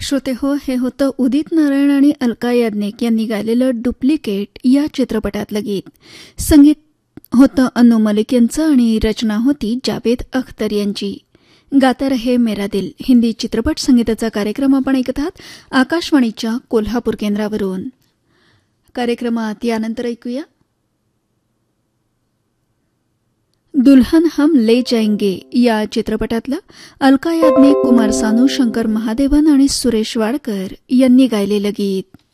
श्रोते हो, हे होतं उदित नारायण आणि अलका याज्ञिक यांनी गायलेलं डुप्लिकेट या चित्रपटातलं गीत. संगीत होतं अनु मलिक यांचं आणि रचना होती जावेद अख्तर यांची. गाता रहे मेरा दिल हिंदी चित्रपट संगीताचा कार्यक्रम आपण ऐकत आहात आकाशवाणीच्या कोल्हापूर केंद्रावरून. कार्यक्रमात यानंतर ऐकूया दुल्हन हम ले जाएंगे या चित्रपटातलं अलका याज्ञिक, कुमार सानू, शंकर महादेवन आणि सुरेश वाडकर यांनी गायलेलं गीत.